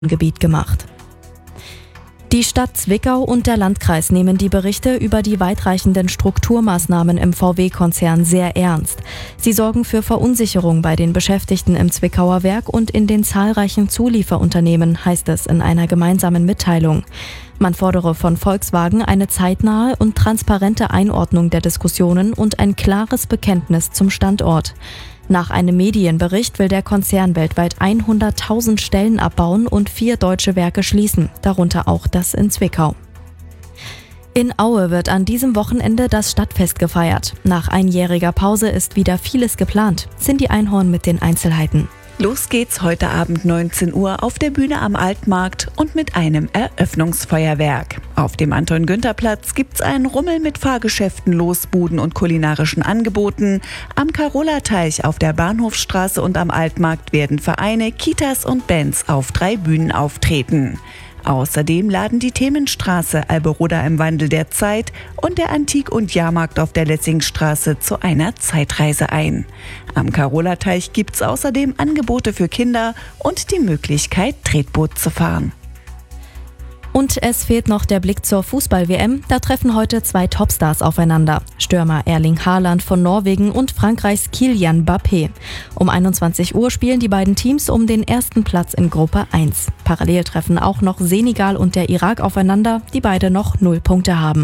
Gebiet gemacht. Die Stadt Zwickau und der Landkreis nehmen die Berichte über die weitreichenden Strukturmaßnahmen im VW-Konzern sehr ernst. Sie sorgen für Verunsicherung bei den Beschäftigten im Zwickauer Werk und in den zahlreichen Zulieferunternehmen, heißt es in einer gemeinsamen Mitteilung. Man fordere von Volkswagen eine zeitnahe und transparente Einordnung der Diskussionen und ein klares Bekenntnis zum Standort. Nach einem Medienbericht will der Konzern weltweit 100.000 Stellen abbauen und 4 deutsche Werke schließen, darunter auch das in Zwickau. In Aue wird an diesem Wochenende das Stadtfest gefeiert. Nach einjähriger Pause ist wieder vieles geplant. Cindy Einhorn mit den Einzelheiten. Los geht's heute Abend 19 Uhr auf der Bühne am Altmarkt und mit einem Eröffnungsfeuerwerk. Auf dem Anton-Günther-Platz gibt's einen Rummel mit Fahrgeschäften, Losbuden und kulinarischen Angeboten. Am Carola-Teich auf der Bahnhofsstraße und am Altmarkt werden Vereine, Kitas und Bands auf 3 Bühnen auftreten. Außerdem laden die Themenstraße Alberoda im Wandel der Zeit und der Antik- und Jahrmarkt auf der Lessingstraße zu einer Zeitreise ein. Am Carola-Teich gibt's außerdem Angebote für Kinder und die Möglichkeit, Tretboot zu fahren. Und es fehlt noch der Blick zur Fußball-WM. Da treffen heute 2 Topstars aufeinander. Stürmer Erling Haaland von Norwegen und Frankreichs Kylian Mbappé. Um 21 Uhr spielen die beiden Teams um den ersten Platz in Gruppe 1. Parallel treffen auch noch Senegal und der Irak aufeinander, die beide noch 0 Punkte haben.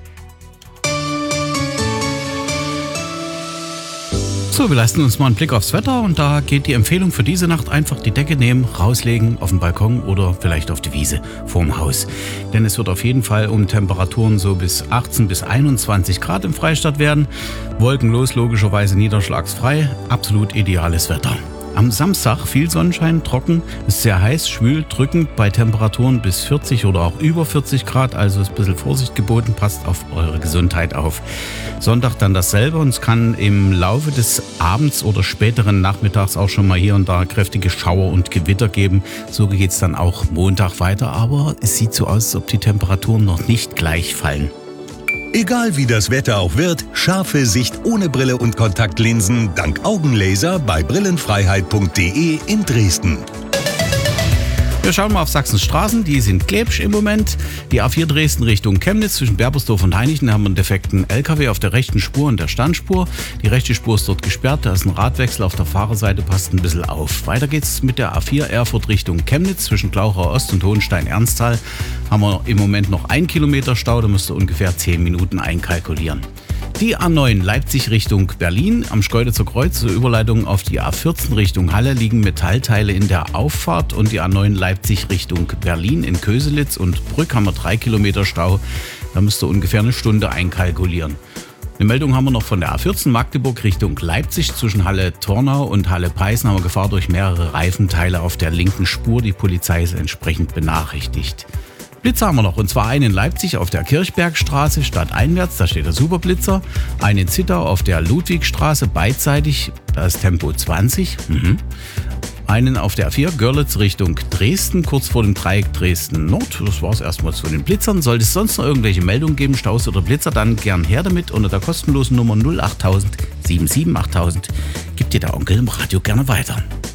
So, wir leisten uns mal einen Blick aufs Wetter und da geht die Empfehlung für diese Nacht einfach die Decke nehmen, rauslegen auf den Balkon oder vielleicht auf die Wiese vorm Haus. Denn es wird auf jeden Fall um Temperaturen so bis 18 bis 21 Grad im Freistaat werden. Wolkenlos, logischerweise niederschlagsfrei, absolut ideales Wetter. Am Samstag viel Sonnenschein, trocken, ist sehr heiß, schwül, drückend bei Temperaturen bis 40 oder auch über 40 Grad, also ist ein bisschen Vorsicht geboten, passt auf eure Gesundheit auf. Sonntag dann dasselbe und es kann im Laufe des Abends oder späteren Nachmittags auch schon mal hier und da kräftige Schauer und Gewitter geben. So geht es dann auch Montag weiter, aber es sieht so aus, als ob die Temperaturen noch nicht gleich fallen. Egal wie das Wetter auch wird, scharfe Sicht ohne Brille und Kontaktlinsen dank Augenlaser bei brillenfreiheit.de in Dresden. Wir schauen mal auf Sachsens Straßen, die sind klebsch im Moment. Die A4 Dresden Richtung Chemnitz zwischen Berbersdorf und Hainichen haben wir einen defekten LKW auf der rechten Spur und der Standspur. Die rechte Spur ist dort gesperrt, da ist ein Radwechsel auf der Fahrerseite, passt ein bisschen auf. Weiter geht's mit der A4 Erfurt Richtung Chemnitz zwischen Glauchau Ost und Hohenstein-Ernsthal. Haben wir im Moment noch 1 Kilometer Stau, da müsst ihr ungefähr 10 Minuten einkalkulieren. Die A9 Leipzig Richtung Berlin am Schkeuditzer Kreuz zur Überleitung auf die A14 Richtung Halle liegen Metallteile in der Auffahrt und die A9 Leipzig Richtung Berlin in Köselitz und Brück haben wir 3 Kilometer Stau. Da müsst ihr ungefähr eine Stunde einkalkulieren. Eine Meldung haben wir noch von der A14 Magdeburg Richtung Leipzig zwischen Halle-Tornau und Halle-Peißen haben wir Gefahr durch mehrere Reifenteile auf der linken Spur. Die Polizei ist entsprechend benachrichtigt. Blitzer haben wir noch, und zwar einen in Leipzig auf der Kirchbergstraße stadteinwärts, da steht der Superblitzer. Einen in Zittau auf der Ludwigstraße beidseitig, da ist Tempo 20. Einen auf der A4 Görlitz Richtung Dresden, kurz vor dem Dreieck Dresden Nord. Das war es erstmal zu den Blitzern. Sollte es sonst noch irgendwelche Meldungen geben, Staus oder Blitzer, dann gern her damit unter der kostenlosen Nummer 08000 77 8000. Gibt dir der Onkel im Radio gerne weiter.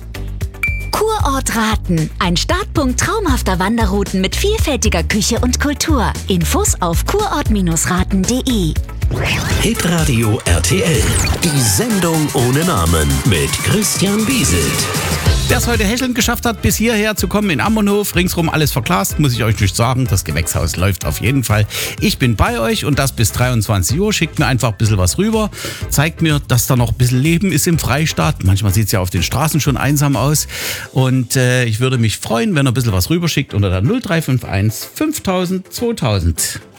Kurort Raten. Ein Startpunkt traumhafter Wanderrouten mit vielfältiger Küche und Kultur. Infos auf kurort-raten.de. Hitradio RTL. Die Sendung ohne Namen mit Christian Bieselt. Wer es heute hechelnd geschafft hat, bis hierher zu kommen in Ammonhof, ringsrum alles verglast, muss ich euch nicht sagen. Das Gewächshaus läuft auf jeden Fall. Ich bin bei euch und das bis 23 Uhr. Schickt mir einfach ein bisschen was rüber. Zeigt mir, dass da noch ein bisschen Leben ist im Freistaat. Manchmal sieht es ja auf den Straßen schon einsam aus. Und ich würde mich freuen, wenn ihr ein bisschen was rüberschickt unter der 0351 5000 2000.